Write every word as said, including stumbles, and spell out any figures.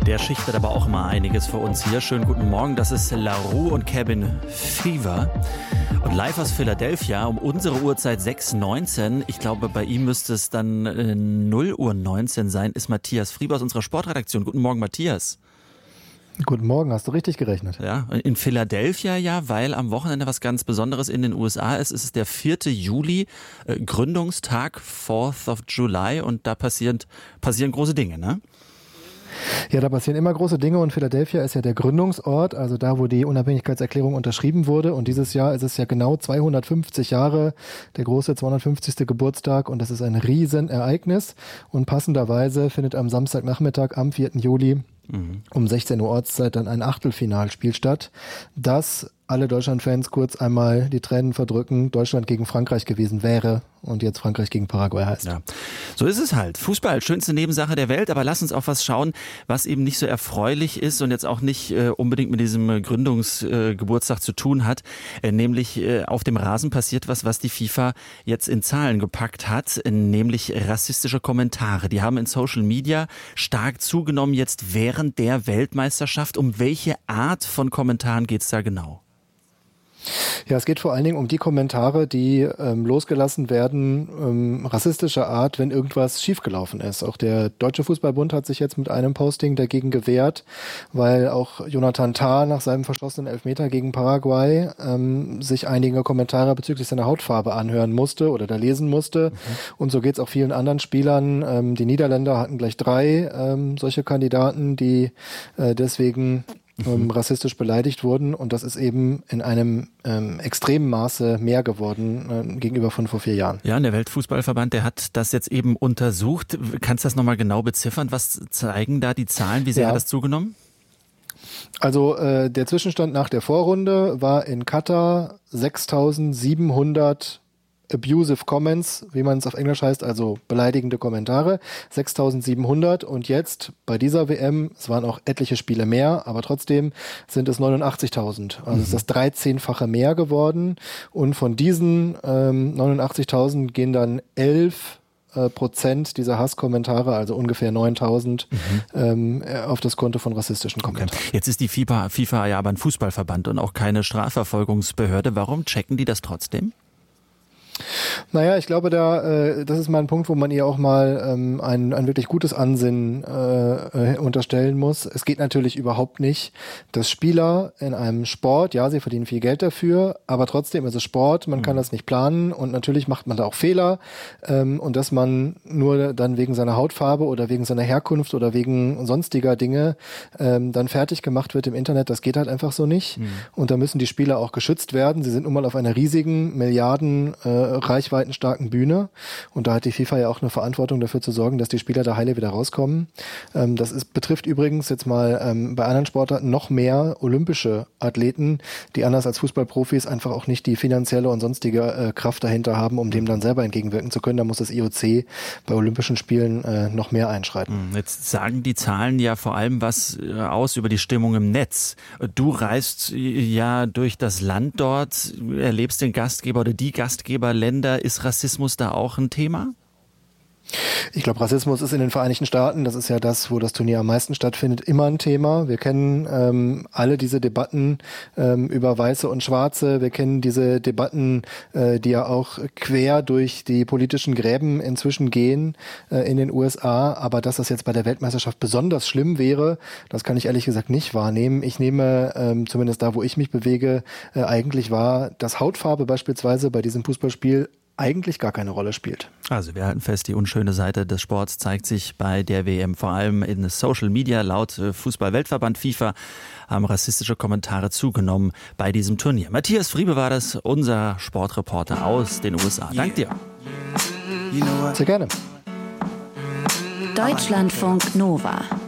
Der schichtet aber auch immer einiges für uns hier. Schönen guten Morgen, das ist La Roux und Cabin Fever. Und live aus Philadelphia um unsere Uhrzeit sechs Uhr neunzehn, ich glaube bei ihm müsste es dann äh, null Uhr neunzehn sein, ist Matthias Frieber aus unserer Sportredaktion. Guten Morgen, Matthias. Guten Morgen, hast du richtig gerechnet? Ja, in Philadelphia ja, weil am Wochenende was ganz Besonderes in den U S A ist. Es ist der vierte Juli, äh, Gründungstag, fourth of July, und da passieren, passieren große Dinge, ne? Ja, da passieren immer große Dinge und Philadelphia ist ja der Gründungsort, also da, wo die Unabhängigkeitserklärung unterschrieben wurde. Und dieses Jahr ist es ja genau zweihundertfünfzig Jahre, der große zweihundertfünfzigste Geburtstag, und das ist ein Riesenereignis. Und passenderweise findet am Samstagnachmittag am vierten Juli mhm. um sechzehn Uhr Ortszeit dann ein Achtelfinalspiel statt, das alle Deutschlandfans kurz einmal die Tränen verdrücken, Deutschland gegen Frankreich gewesen wäre und jetzt Frankreich gegen Paraguay heißt. Ja, so ist es halt. Fußball, schönste Nebensache der Welt, aber lass uns auf was schauen, was eben nicht so erfreulich ist und jetzt auch nicht äh, unbedingt mit diesem Gründungsgeburtstag äh, zu tun hat, äh, nämlich äh, auf dem Rasen passiert was, was die FIFA jetzt in Zahlen gepackt hat, äh, nämlich rassistische Kommentare. Die haben in Social Media stark zugenommen jetzt während der Weltmeisterschaft. Um welche Art von Kommentaren geht es da genau? Ja, es geht vor allen Dingen um die Kommentare, die ähm, losgelassen werden, ähm, rassistischer Art, wenn irgendwas schiefgelaufen ist. Auch der Deutsche Fußballbund hat sich jetzt mit einem Posting dagegen gewehrt, weil auch Jonathan Tah nach seinem verschossenen Elfmeter gegen Paraguay ähm, sich einige Kommentare bezüglich seiner Hautfarbe anhören musste oder da lesen musste. Mhm. Und so geht es auch vielen anderen Spielern. Ähm, die Niederländer hatten gleich drei ähm, solche Kandidaten, die äh, deswegen Ähm, rassistisch beleidigt wurden, und das ist eben in einem ähm, extremen Maße mehr geworden äh, gegenüber von vor vier Jahren. Ja, und der Weltfußballverband, der hat das jetzt eben untersucht. Kannst du das nochmal genau beziffern? Was zeigen da die Zahlen? Wie sehr ja. hat das zugenommen? Also äh, der Zwischenstand nach der Vorrunde war in Katar sechstausendsiebenhundert abusive comments, wie man es auf Englisch heißt, also beleidigende Kommentare, sechstausendsiebenhundert, und jetzt bei dieser W M, es waren auch etliche Spiele mehr, aber trotzdem sind es neunundachtzigtausend. Also mhm. es ist das dreizehnfache mehr geworden, und von diesen ähm, neunundachtzigtausend gehen dann elf Prozent dieser Hasskommentare, also ungefähr neuntausend, mhm. ähm, auf das Konto von rassistischen Kommentaren. Okay. Jetzt ist die FIFA, FIFA ja aber ein Fußballverband und auch keine Strafverfolgungsbehörde. Warum checken die das trotzdem? Naja, ich glaube, da äh, das ist mal ein Punkt, wo man ihr auch mal ähm, ein, ein wirklich gutes Ansinnen äh, äh, unterstellen muss. Es geht natürlich überhaupt nicht, dass Spieler in einem Sport, ja, sie verdienen viel Geld dafür, aber trotzdem ist es Sport, man mhm. kann das nicht planen, und natürlich macht man da auch Fehler, ähm, und dass man nur dann wegen seiner Hautfarbe oder wegen seiner Herkunft oder wegen sonstiger Dinge ähm, dann fertig gemacht wird im Internet, das geht halt einfach so nicht. Mhm. Und da müssen die Spieler auch geschützt werden. Sie sind nun mal auf einer riesigen, Milliarden äh, reichweitenstarken Bühne, und da hat die FIFA ja auch eine Verantwortung dafür zu sorgen, dass die Spieler da heile wieder rauskommen. Ähm, das ist, betrifft übrigens jetzt mal ähm, bei anderen Sportarten noch mehr olympische Athleten, die anders als Fußballprofis einfach auch nicht die finanzielle und sonstige äh, Kraft dahinter haben, um dem dann selber entgegenwirken zu können. Da muss das I O C bei Olympischen Spielen äh, noch mehr einschreiten. Jetzt sagen die Zahlen ja vor allem was aus über die Stimmung im Netz. Du reist ja durch das Land dort, erlebst den Gastgeber oder die Gastgeberländer. Ist Rassismus da auch ein Thema? Ich glaube, Rassismus ist in den Vereinigten Staaten, das ist ja das, wo das Turnier am meisten stattfindet, immer ein Thema. Wir kennen ähm, alle diese Debatten ähm, über Weiße und Schwarze. Wir kennen diese Debatten, äh, die ja auch quer durch die politischen Gräben inzwischen gehen äh, in den U S A. Aber dass das jetzt bei der Weltmeisterschaft besonders schlimm wäre, das kann ich ehrlich gesagt nicht wahrnehmen. Ich nehme ähm, zumindest da, wo ich mich bewege, äh, eigentlich wahr, dass Hautfarbe beispielsweise bei diesem Fußballspiel eigentlich gar keine Rolle spielt. Also wir halten fest, die unschöne Seite des Sports zeigt sich bei der W M, vor allem in Social Media. Laut Fußball-Weltverband FIFA haben rassistische Kommentare zugenommen bei diesem Turnier. Matthias Friebe war das, unser Sportreporter aus den U S A. Dank dir. Sehr gerne. Deutschlandfunk Nova.